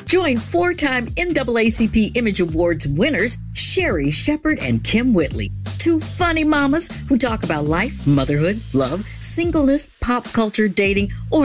Join four-time NAACP Image Awards winners Sherry Shepard and Kim Whitley, two funny mamas who talk about life, motherhood, love, singleness, pop culture, dating, or